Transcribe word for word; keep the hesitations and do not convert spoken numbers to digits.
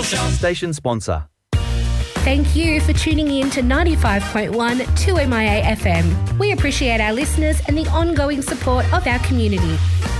Station sponsor. Thank you for tuning in to ninety-five point one two M I A F M. We appreciate our listeners and the ongoing support of our community.